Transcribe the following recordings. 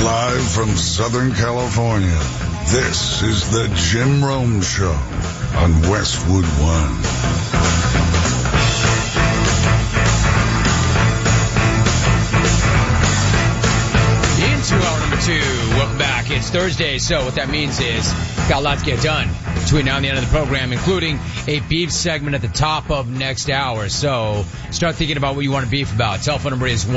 Live from Southern California, this is the Jim Rome Show on Westwood One. Into hour number 2. Welcome back. It's Thursday, so what that means is got a lot to get done between now and the end of the program, including a beef segment at the top of next hour. So start thinking about what you want to beef about. Telephone number is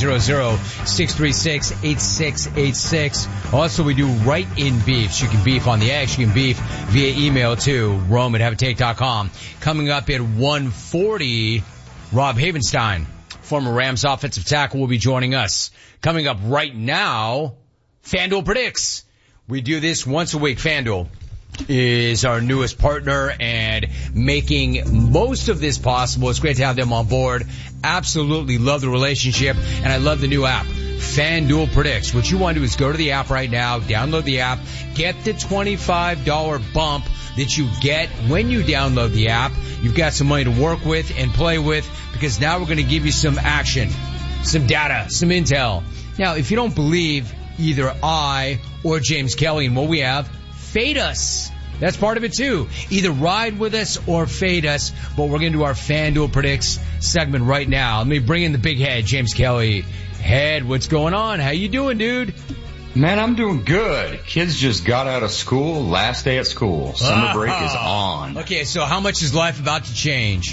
1-800-636-8686. Also, we do write-in beefs. You can beef on the X. You can beef via email to rome@haveatake.com. Coming up at 1:40, Rob Havenstein, former Rams offensive tackle, will be joining us. Coming up right now, FanDuel Predicts. We do this once a week. FanDuel is our newest partner and making most of this possible. It's great to have them on board. Absolutely love the relationship, and I love the new app, FanDuel Predicts. What you want to do is go to the app right now, download the app, get the $25 bump that you get when you download the app. You've got some money to work with and play with, because now we're going to give you some action, some data, some intel. Now, if you don't believe either I or James Kelly in what we have, fade us. That's part of it too. Either ride with us or fade us. But we're going to do our FanDuel Predicts segment right now. Let me bring in the big head, James Kelly. Head, what's going on? How you doing, dude? Man, I'm doing good. Kids just got out of school. Last day at school. Summer break is on. Okay, so how much is life about to change?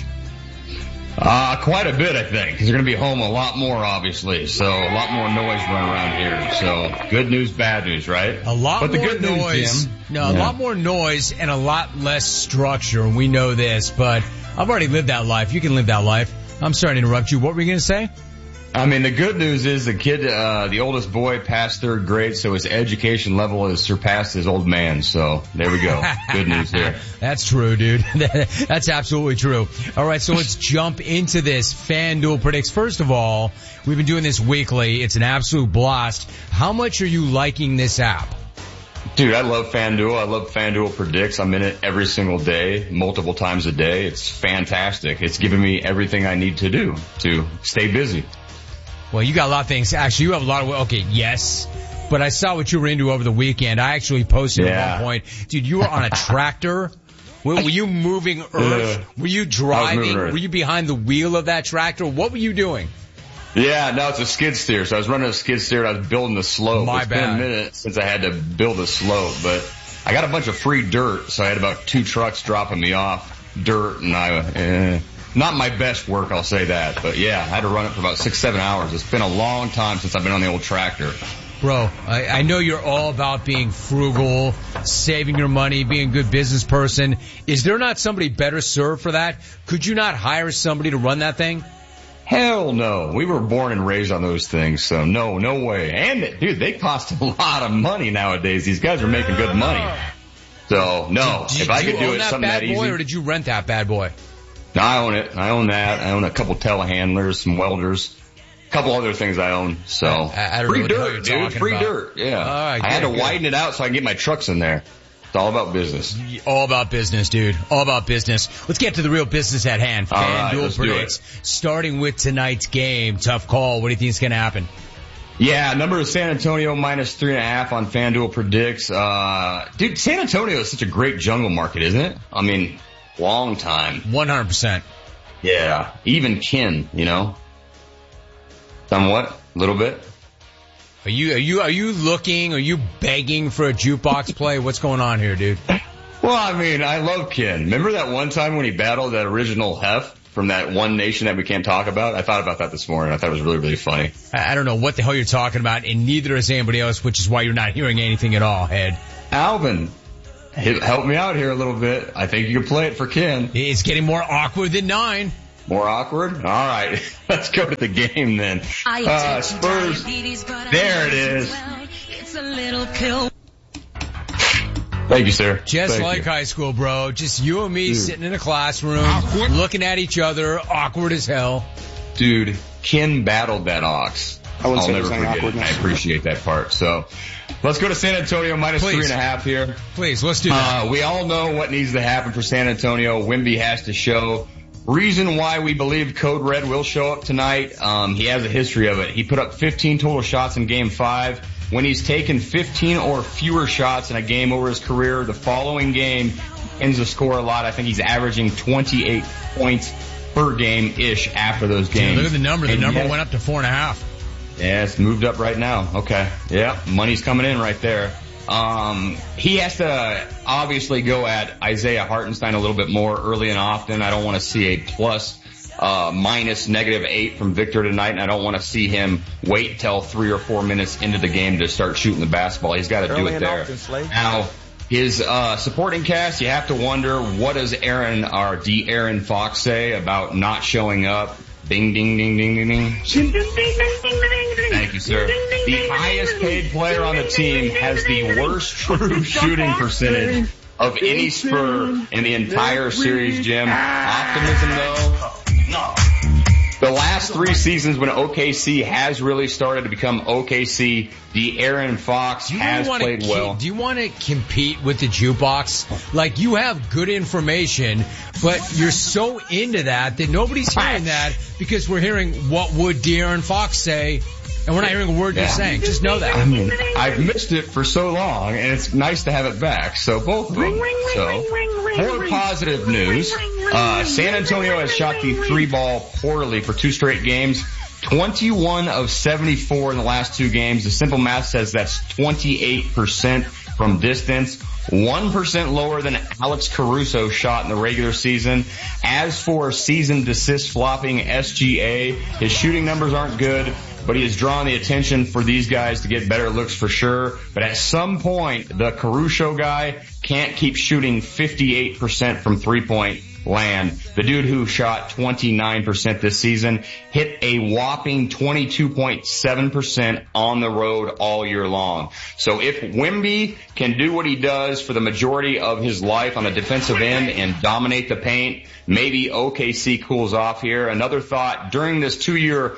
Quite a bit, I think, because you're going to be home a lot more, obviously. So a lot more noise run around here. So good news, bad news, right? A lot but more the good noise. News, Jim, a lot more noise and a lot less structure. And we know this, but I've already lived that life. You can live that life. I'm sorry to interrupt you. What were you going to say? I mean, the good news is the kid, the oldest boy, passed 3rd grade, so his education level has surpassed his old man. So there we go. Good news here. That's true, dude. That's absolutely true. All right, so let's jump into this FanDuel Predicts. First of all, we've been doing this weekly. It's an absolute blast. How much are you liking this app? Dude, I love FanDuel. I love FanDuel Predicts. I'm in it every single day, multiple times a day. It's fantastic. It's giving me everything I need to do to stay busy. Well, you got a lot of things. Actually, you have a lot of, okay, yes. But I saw what you were into over the weekend. I actually posted at one point. Dude, you were on a tractor. Were you moving earth? Were you driving? Were you behind the wheel of that tractor? What were you doing? Yeah, no, it's a skid steer. So I was running a skid steer and I was building the slope. It's been a minute since I had to build a slope, but I got a bunch of free dirt. So I had about 2 trucks dropping me off dirt, and not my best work, I'll say that. But yeah, I had to run it for about 6-7 hours. It's been a long time since I've been on the old tractor. Bro, I know you're all about being frugal, saving your money, being a good business person. Is there not somebody better served for that? Could you not hire somebody to run that thing? Hell no. We were born and raised on those things, so no way. And, dude, they cost a lot of money nowadays. These guys are making good money. So, no. If I could do it something that easy. Boy, or did you rent that bad boy? No, I own it. I own that. I own a couple telehandlers, some welders, a couple other things I own. So I don't free know dirt, dude. Free dirt. Yeah. All right, I had to widen it out so I can get my trucks in there. It's all about business. All about business, dude. All about business. Let's get to the real business at hand. FanDuel Predicts. Starting with tonight's game. Tough call. What do you think is going to happen? Yeah, number is San Antonio -3.5 on FanDuel Predicts. Dude, San Antonio is such a great jungle market, isn't it? I mean, long time. 100%. Yeah. Even kin, you know. Somewhat. A little bit. Are you looking, are you begging for a jukebox play? What's going on here, dude? Well, I mean, I love Ken. Remember that one time when he battled that original Hef from that one nation that we can't talk about? I thought about that this morning. I thought it was really, really funny. I don't know what the hell you're talking about, and neither is anybody else, which is why you're not hearing anything at all, Head. Alvin, help me out here a little bit. I think you can play it for Ken. It's getting more awkward than 9. More awkward? All right. Let's go to the game then. Spurs. There it is. It's a little pill. Thank you, sir. Just like high school, bro. Just you and me sitting in a classroom, looking at each other, awkward as hell. Dude, Ken battled that ox. I'll never forget it. I appreciate that part. So let's go to San Antonio -3.5 here. Please, let's do that. We all know what needs to happen for San Antonio. Wemby has to show. Reason why we believe Code Red will show up tonight. He has a history of it. He put up 15 total shots in Game 5. when he's taken 15 or fewer shots in a game over his career. The following game ends to score a lot. I think he's averaging 28 points per game-ish after those games. Dude, look at the number. The number went up to 4.5. Yeah, it's moved up right now. Okay. Yeah, money's coming in right there. He has to obviously go at Isaiah Hartenstein a little bit more early and often. I don't want to see a plus minus -8 from Victor tonight, and I don't want to see him wait till 3 or 4 minutes into the game to start shooting the basketball. He's got to do it there. Now, his supporting cast, you have to wonder, what does De'Aaron Fox say about not showing up? Ding, ding, ding, ding, ding, ding. Thank you, sir. The highest paid player on the team has the worst true shooting percentage of any Spur in the entire series, Jim. Optimism, though? No. The last 3 seasons when OKC has really started to become OKC, De'Aaron Fox has played well. Do you want to compete with the jukebox? Like, you have good information, but you're so into that nobody's hearing that because we're hearing what would De'Aaron Fox say, and we're not hearing a word you're saying. Just know that. I mean, I've missed it for so long, and it's nice to have it back. So both of them. So, more positive news. San Antonio has shot the 3-ball poorly for 2 straight games. 21 of 74 in the last 2 games. The simple math says that's 28% from distance. 1% lower than Alex Caruso shot in the regular season. As for seasoned assist flopping SGA, his shooting numbers aren't good, but he has drawn the attention for these guys to get better looks for sure. But at some point, the Caruso guy can't keep shooting 58% from 3-point land. The dude who shot 29% this season hit a whopping 22.7% on the road all year long. So if Wemby can do what he does for the majority of his life on the defensive end and dominate the paint, maybe OKC cools off here. Another thought, during this 2-year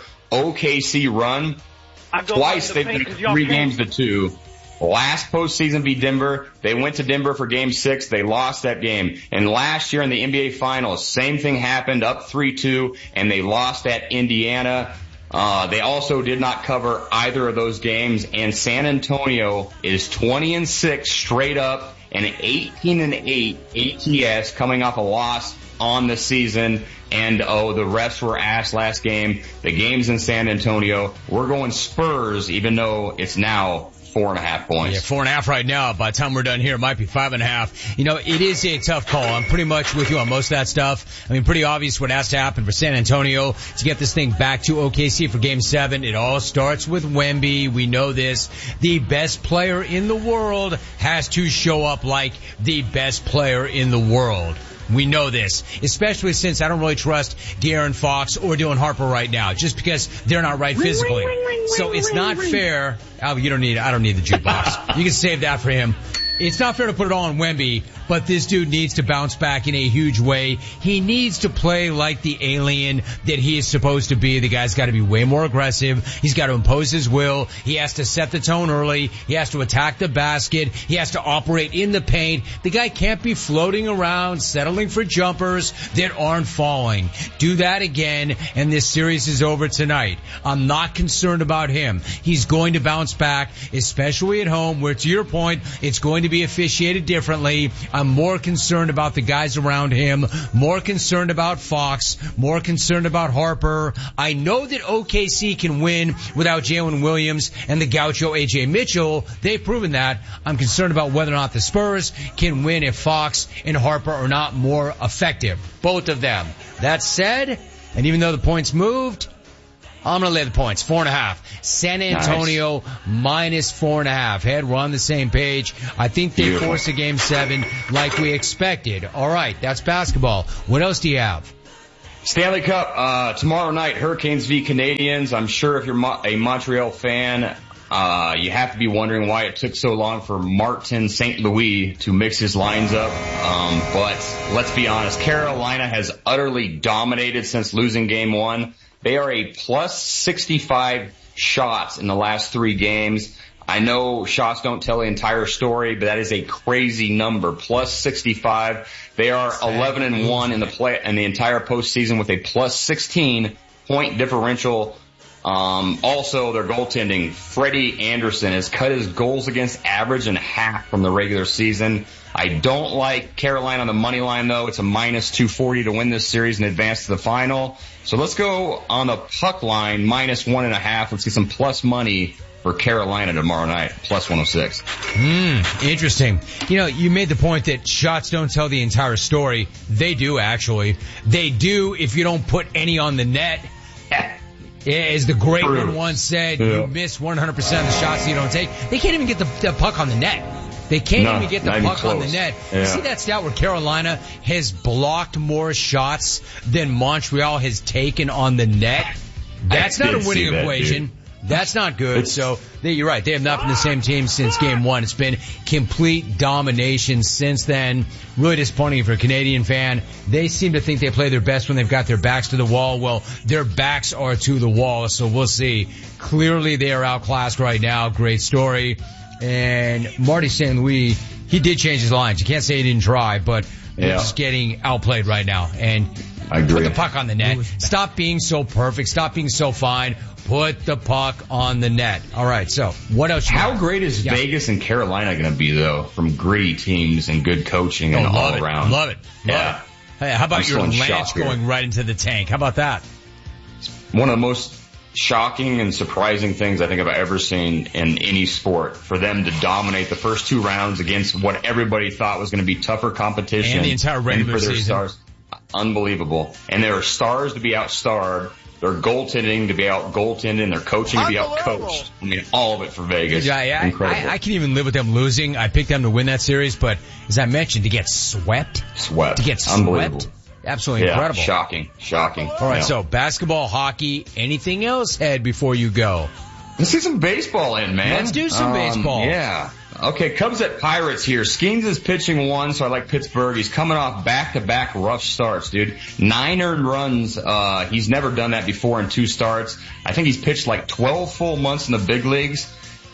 OKC run, twice they've been 3 games to 2. Last postseason beat Denver. They went to Denver for game 6. They lost that game. And last year in the NBA Finals, same thing happened, up 3-2, and they lost at Indiana. They also did not cover either of those games, and San Antonio is 20-6 straight up and 18-8 ATS coming off a loss on the season. And the refs were asked last game. The game's in San Antonio. We're going Spurs, even though it's now 4.5 points. Yeah, 4.5 right now. By the time we're done here, it might be 5.5. You know, it is a tough call. I'm pretty much with you on most of that stuff. I mean, pretty obvious what has to happen for San Antonio to get this thing back to OKC for Game 7. It all starts with Wemby. We know this. The best player in the world has to show up like the best player in the world. We know this, especially since I don't really trust De'Aaron Fox or Dylan Harper right now, just because they're not right physically. So it's not fair. I don't need the jukebox. You can save that for him. It's not fair to put it all on Wemby, but this dude needs to bounce back in a huge way. He needs to play like the alien that he is supposed to be. The guy's got to be way more aggressive. He's got to impose his will. He has to set the tone early. He has to attack the basket. He has to operate in the paint. The guy can't be floating around, settling for jumpers that aren't falling. Do that again, and this series is over tonight. I'm not concerned about him. He's going to bounce back, especially at home, where, to your point, it's going to be officiated differently. I'm more concerned about the guys around him, more concerned about Fox, more concerned about Harper. I know that OKC can win without Jalen Williams and the Gaucho AJ Mitchell. They've proven that. I'm concerned about whether or not the Spurs can win if Fox and Harper are not more effective. Both of them. That said, and even though the points moved, I'm going to lay the points. 4.5. San Antonio minus 4.5. Head, we're on the same page. I think they force a Game 7 like we expected. All right, that's basketball. What else do you have? Stanley Cup, tomorrow night, Hurricanes v. Canadiens. I'm sure if you're a Montreal fan, you have to be wondering why it took so long for Martin St. Louis to mix his lines up. But let's be honest, Carolina has utterly dominated since losing Game 1. They are a plus 65 shots in the last 3 games. I know shots don't tell the entire story, but that is a crazy number. Plus 65. They are 11-1 in the entire postseason with a plus 16 point differential Also, their goaltending, Freddie Anderson has cut his goals against average in half from the regular season. I don't like Carolina on the money line, though. It's a minus 240 to win this series and advance to the final. So let's go on the puck line, minus 1.5. Let's get some plus money for Carolina tomorrow night, plus 106. Interesting. You made the point that shots don't tell the entire story. They do, actually. They do if you don't put any on the net. As the great one once said, you miss 100% of the shots you don't take. They can't even get the puck on the net. They can't even get the puck on the net. Yeah. You see that stat where Carolina has blocked more shots than Montreal has taken on the net? That's not a winning equation. Dude. That's not good. So you're right. They have not been the same team since game one. It's been complete domination since then. Really disappointing for a Canadian fan. They seem to think they play their best when they've got their backs to the wall. Well, their backs are to the wall, so we'll see. Clearly they are outclassed right now. Great story. And Marty St. Louis, he did change his lines. You can't say he didn't try, but they're just getting outplayed right now. And I agree. Put the puck on the net. Stop being so perfect. Stop being so fine. Put the puck on the net. All right, so what else? How great is Vegas and Carolina going to be, though, from gritty teams and good coaching and all around? Love it. Yeah. Hey, how about your Lance going right into the tank? How about that? One of the most shocking and surprising things I think I've ever seen in any sport, for them to dominate the first two rounds against what everybody thought was going to be tougher competition. And the entire regular season. Stars. Unbelievable. And there are stars to be outstarred. Their goaltending to be out-goaltended, and their coaching to be out-coached. I mean, all of it for Vegas. Yeah, incredible. I can even live with them losing. I picked them to win that series, but as I mentioned, to get swept. To get swept. Absolutely incredible. Shocking. All right, so basketball, hockey, anything else, Ed, before you go? Let's get some baseball in, man. Let's do some baseball. Yeah. Okay, Cubs at Pirates here. Skeens is pitching one, so I like Pittsburgh. He's coming off back-to-back rough starts, dude. 9 earned runs. He's never done that before in 2 starts. I think he's pitched like 12 full months in the big leagues.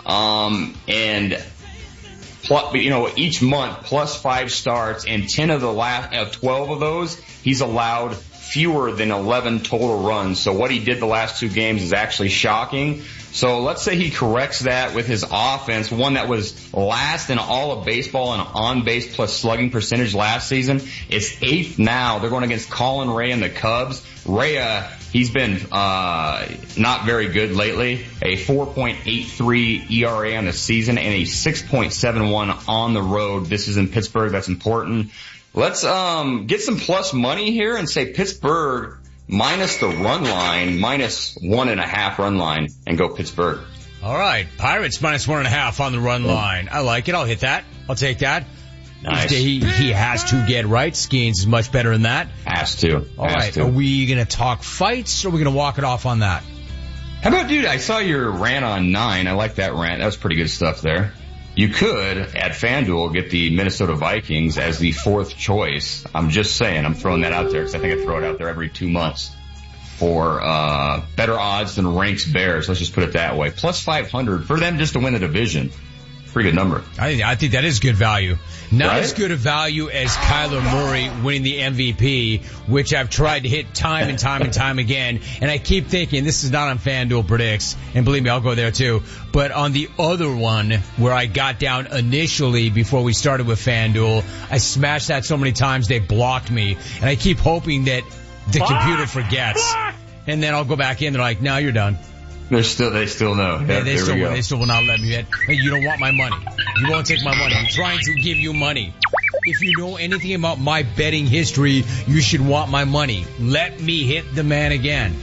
Each month plus 5 starts, and 10 of the last 12 of those, he's allowed fewer than 11 total runs. So what he did the last 2 games is actually shocking. So let's say he corrects that with his offense, one that was last in all of baseball in on-base plus slugging percentage last season. It's 8th now. They're going against Colin Rea and the Cubs. Rea, he's been not very good lately. A 4.83 ERA on the season and a 6.71 on the road. This is in Pittsburgh. That's important. Let's get some plus money here and say Pittsburgh minus the run line, minus 1.5 run line, and go Pittsburgh. All right. Pirates minus 1.5 on the run line. I like it. I'll hit that. I'll take that. Nice. He has to get right. Skeens is much better than that. Has to. All right. Are we going to talk fights, or are we going to walk it off on that? How about, dude, I saw your rant on 9. I like that rant. That was pretty good stuff there. You could, at FanDuel, get the Minnesota Vikings as the 4th choice. I'm just saying. I'm throwing that out there because I think I throw it out there every 2 months for better odds than Ranks Bears. Let's just put it that way. Plus 500 for them just to win the division. Pretty good number. I think that is good value. Not as good a value as Kyler Murray winning the MVP, which I've tried to hit time and time again. And I keep thinking, this is not on FanDuel Predicts, and believe me, I'll go there too. But on the other one, where I got down initially before we started with FanDuel, I smashed that so many times they blocked me. And I keep hoping that the computer forgets. And then I'll go back in, they're like, no, you're done. They still know. Yeah, they still will not let me in. Hey, you don't want my money. You won't take my money. I'm trying to give you money. If you know anything about my betting history, you should want my money. Let me hit the man again.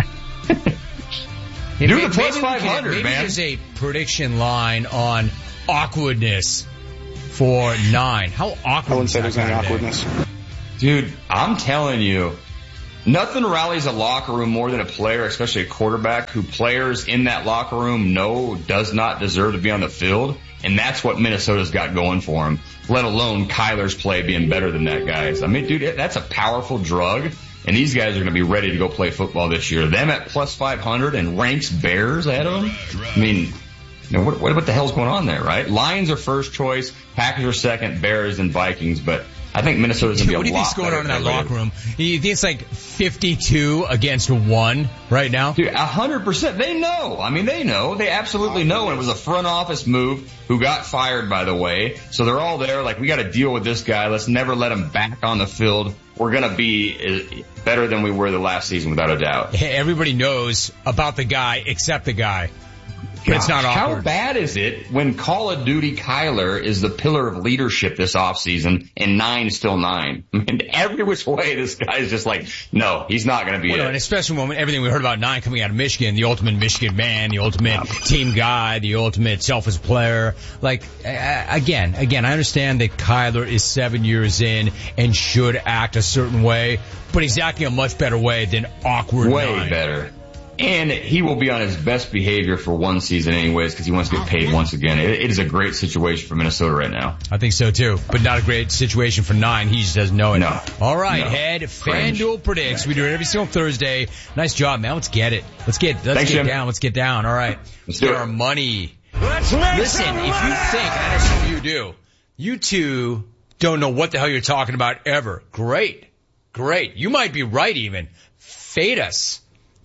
Do the plus 500, maybe man. There's a prediction line on awkwardness for 9. How awkward? I wouldn't say there's any awkwardness. Dude, I'm telling you. Nothing rallies a locker room more than a player, especially a quarterback, who players in that locker room know does not deserve to be on the field. And that's what Minnesota's got going for him, let alone Kyler's play being better than that guy's. I mean, dude, that's a powerful drug. And these guys are going to be ready to go play football this year. Them at plus 500 and Ranks Bears ahead of them. I mean, what the hell's going on there, right? Lions are first choice, Packers are second, Bears and Vikings, but I think Minnesota's going to be a lot better. What do you think's going on in that locker room? You think it's like 52 against 1 right now? Dude, 100%. They know. I mean, they know. They absolutely know. And it was a front office move who got fired, by the way. So they're all there like, we got to deal with this guy. Let's never let him back on the field. We're going to be better than we were the last season, without a doubt. Everybody knows about the guy except the guy. But it's not awkward. How bad is it when Call of Duty Kyler is the pillar of leadership this offseason and 9 is still 9? I mean, every which way this guy's just like, no, he's not going to be it. And especially when everything we heard about 9 coming out of Michigan, the ultimate Michigan man, the ultimate team guy, the ultimate selfless player. Like, again, I understand that Kyler is 7 years in and should act a certain way, but he's acting a much better way than awkward 9. Way better. And he will be on his best behavior for one season anyways because he wants to get paid once again. It is a great situation for Minnesota right now. I think so too, but not a great situation for 9. He just doesn't know it. No. All right, Head. FanDuel predicts. We do it every single Thursday. Nice job, man. Let's get it. Let's get down. Let's get down. All right. Let's get our money. Listen, if you think, and I know some of you do, you two don't know what the hell you're talking about ever. Great. You might be right even. Fade us.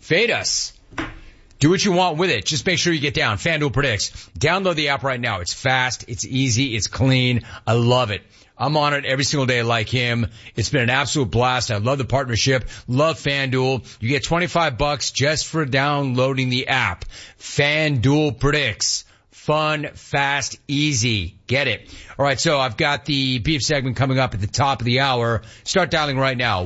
Do what you want with it. Just make sure you get down. FanDuel predicts. Download the app right now. It's fast. It's easy. It's clean. I love it. I'm on it every single day like him. It's been an absolute blast. I love the partnership. Love FanDuel. You get $25 just for downloading the app. FanDuel predicts. Fun, fast, easy. Get it. All right, so I've got the beef segment coming up at the top of the hour. Start dialing right now.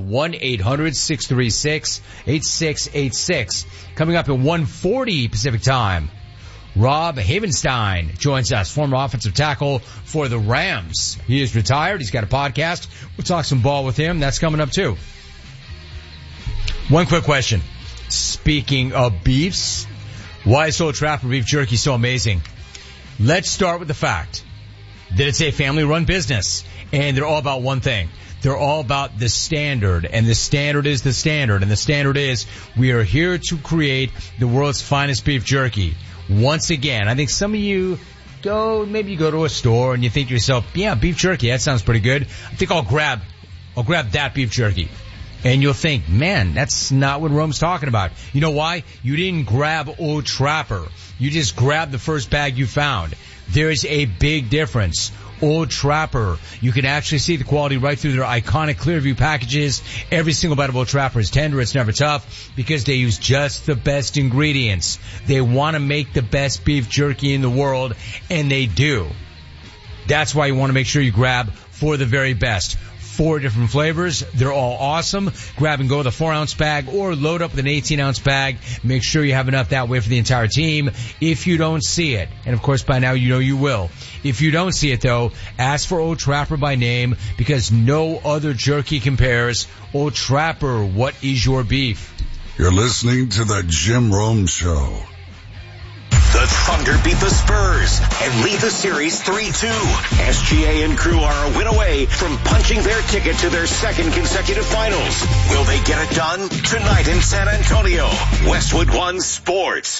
1-800-636-8686. Coming up at 1:40 Pacific Time. Rob Havenstein joins us, former offensive tackle for the Rams. He is retired. He's got a podcast. We'll talk some ball with him. That's coming up too. One quick question. Speaking of beefs, why is Old Trapper beef jerky so amazing? Let's start with the fact that it's a family-run business, and they're all about one thing. They're all about the standard, and the standard is the standard, and the standard is we are here to create the world's finest beef jerky. Once again, I think some of you maybe you go to a store and you think to yourself, yeah, beef jerky, that sounds pretty good. I think I'll grab that beef jerky. And you'll think, man, that's not what Rome's talking about. You know why? You didn't grab Old Trapper. You just grabbed the first bag you found. There's a big difference. Old Trapper, you can actually see the quality right through their iconic Clearview packages. Every single bite of Old Trapper is tender. It's never tough because they use just the best ingredients. They want to make the best beef jerky in the world, and they do. That's why you want to make sure you grab for the very best. 4 different flavors. They're all awesome. Grab and go with a 4-ounce bag or load up with an 18-ounce bag. Make sure you have enough that way for the entire team. If you don't see it, and of course by now you know you will. If you don't see it though, ask for Old Trapper by name because no other jerky compares. Old Trapper, what is your beef? You're listening to the Jim Rome Show. The Thunder beat the Spurs and lead the series 3-2. SGA and crew are a win away from punching their ticket to their second consecutive finals. Will they get it done? Tonight in San Antonio, Westwood One Sports.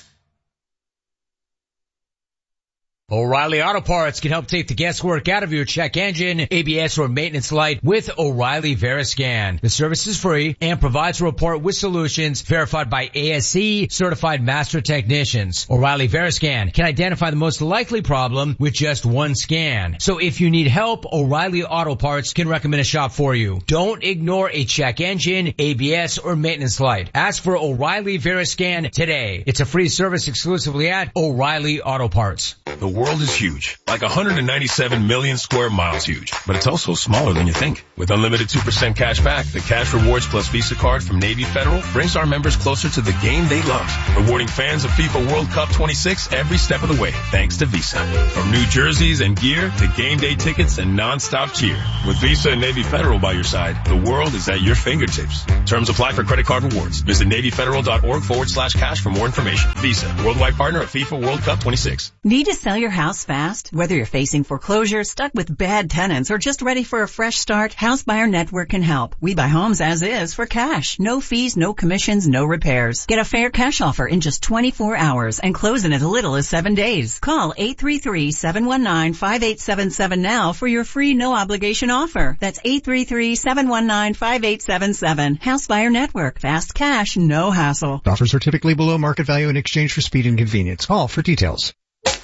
O'Reilly Auto Parts can help take the guesswork out of your check engine, ABS, or maintenance light with O'Reilly Veriscan. The service is free and provides a report with solutions verified by ASE certified master technicians. O'Reilly Veriscan can identify the most likely problem with just one scan. So if you need help, O'Reilly Auto Parts can recommend a shop for you. Don't ignore a check engine, ABS, or maintenance light. Ask for O'Reilly Veriscan today. It's a free service exclusively at O'Reilly Auto Parts. The world is huge, like 197 million square miles huge, but it's also smaller than you think. With unlimited 2% cash back, the Cash Rewards Plus Visa card from Navy Federal brings our members closer to the game they love, rewarding fans of FIFA World Cup 26 every step of the way, thanks to Visa. From new jerseys and gear to game day tickets and non-stop cheer. With Visa and Navy Federal by your side, the world is at your fingertips. Terms apply for credit card rewards. Visit NavyFederal.org/cash for more information. Visa, worldwide partner of FIFA World Cup 26. Need to sell your your house fast? Whether you're facing foreclosure, stuck with bad tenants, or just ready for a fresh start, House Buyer Network can help. We buy homes as is for cash. No fees, no commissions, no repairs. Get a fair cash offer in just 24 hours and close in as little as 7 days. Call 833-719-5877 now for your free no obligation offer. That's 833-719-5877. House Buyer Network. Fast cash, no hassle. Offers are typically below market value in exchange for speed and convenience. Call for details.